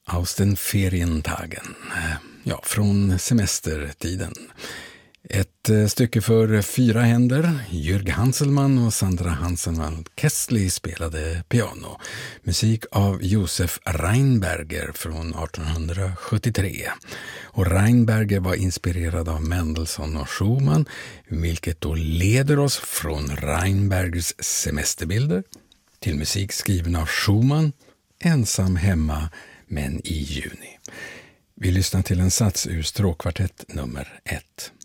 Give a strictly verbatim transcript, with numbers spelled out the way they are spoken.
Aus den Ferientagen, ja, från semestertiden. Ett eh, stycke för fyra händer. Jürg Hanselmann och Sandra Hanselmann-Kessli spelade piano. Musik av Josef Rheinberger från arton sjuttiotre. Och Rheinberger var inspirerad av Mendelssohn och Schumann, vilket då leder oss från Rheinbergers semesterbilder till musik skriven av Schumann, ensam hemma men i juni. Vi lyssnar till en sats ur stråkkvartett nummer ett.